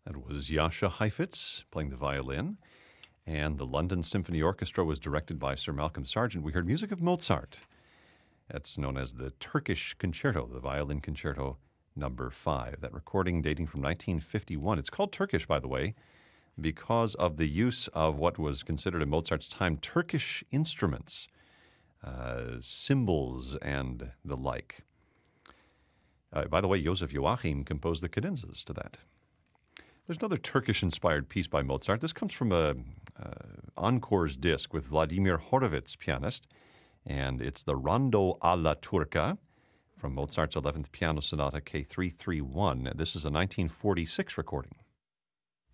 That was Jascha Heifetz playing the violin, and the London Symphony Orchestra was directed by Sir Malcolm Sargent. We heard music of Mozart. That's known as the Turkish Concerto, the Violin Concerto Number 5. That recording dating from 1951. It's called Turkish, by the way, because of the use of what was considered in Mozart's time Turkish instruments, cymbals, and the like. By the way, Joseph Joachim composed the cadenzas to that. There's another Turkish-inspired piece by Mozart. This comes from a Encores disc with Vladimir Horowitz, pianist, and it's the Rondo alla Turca from Mozart's 11th Piano Sonata K331. This is a 1946 recording.